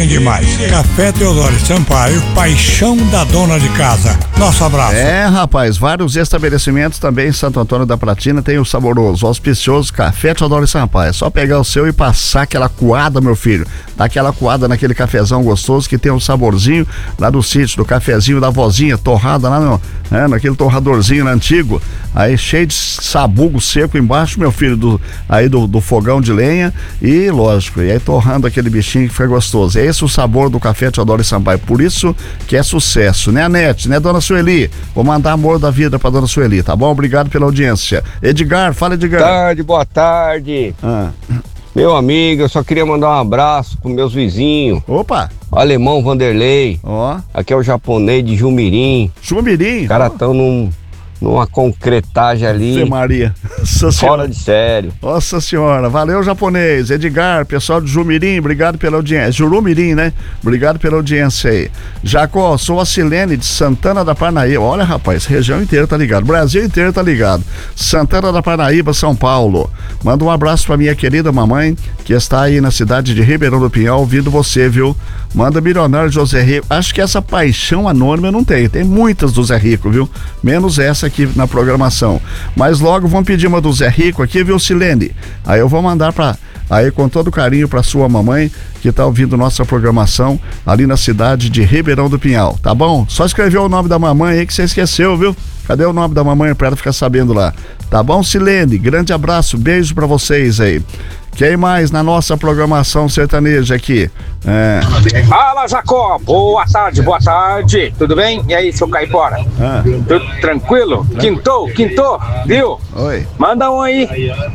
tem demais. Café Teodoro Sampaio, paixão da dona de casa. Nosso abraço. Rapaz, vários estabelecimentos também em Santo Antônio da Platina tem o saboroso, auspicioso Café Teodoro Sampaio. É só pegar o seu e passar aquela coada, meu filho. Dá aquela coada naquele cafezão gostoso que tem um saborzinho lá do sítio, do cafezinho da vozinha, torrada lá naquele torradorzinho antigo. Aí cheio de sabugo seco embaixo, meu filho, do fogão de lenha e, lógico, e aí torrando aquele bichinho que foi gostoso. É esse o sabor do Café Teodoro Sampaio, por isso que é sucesso, né, Anete, né, dona Sueli? Vou mandar amor da vida pra dona Sueli, tá bom? Obrigado pela audiência. Edgar, fala, Edgar. Boa tarde. Meu amigo, eu só queria mandar um abraço pros meus vizinhos. Opa! Alemão Vanderlei. Aqui é o japonês de Jumirim. Os caras estão numa concretagem ali. Maria. Fora de sério. Nossa senhora, valeu, japonês. Edgar, pessoal de Jumirim, obrigado pela audiência. Jurumirim, né? Obrigado pela audiência aí. Jacó, sou a Silene de Santana da Parnaíba. Olha, rapaz, região inteira tá ligado, Brasil inteiro tá ligado. Santana da Parnaíba, São Paulo. Manda um abraço pra minha querida mamãe, que está aí na cidade de Ribeirão do Pinhal, ouvindo você, viu? Manda milionário José Rico. Acho que essa paixão anônima eu não tenho. Tem muitas do Zé Rico, viu? Menos essa aqui na programação. Mas logo vamos pedir uma do Zé Rico aqui, viu, Silene? Aí eu vou mandar aí com todo carinho pra sua mamãe, que tá ouvindo nossa programação ali na cidade de Ribeirão do Pinhal, tá bom? Só escreveu o nome da mamãe aí que você esqueceu, viu? Cadê o nome da mamãe pra ela ficar sabendo lá? Tá bom, Silene? Grande abraço, beijo pra vocês aí. Quem mais na nossa programação sertaneja aqui? Fala, Jacó, boa tarde, tudo bem? E aí, seu Caipora? Tudo tranquilo? Quintou, viu? Oi. Manda um aí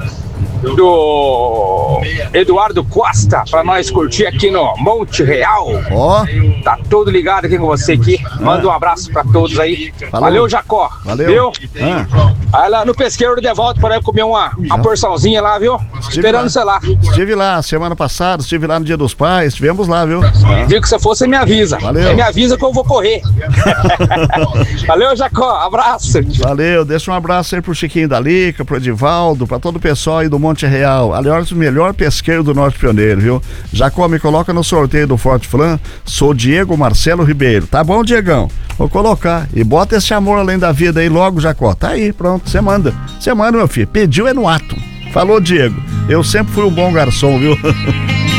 do Eduardo Costa pra nós curtir aqui no Monte Real. Tá todo ligado aqui com você aqui. Manda um abraço pra todos aí. Valeu, Jacó. Valeu. Viu? Aí lá no pesqueiro de volta para eu comer uma porçãozinha lá, viu? Esperando você lá. Estive lá semana passada, estive lá no Dia dos Pais, estivemos lá, viu? Digo que se for, você me avisa. Valeu. Você me avisa que eu vou correr. Valeu, Jacó. Abraço. Valeu, deixa um abraço aí pro Chiquinho da Lica, pro Edivaldo, pra todo o pessoal aí do Monte Real. Aliás, o melhor pesqueiro do Norte Pioneiro, viu? Jacó, me coloca no sorteio do Forte Flan. Sou Diego Marcelo Ribeiro. Tá bom, Diegão? Vou colocar. E bota esse amor além da vida aí logo, Jacó. Tá aí, pronto. Você manda, meu filho. Pediu é no ato. Falou, Diego. Eu sempre fui um bom garçom, viu?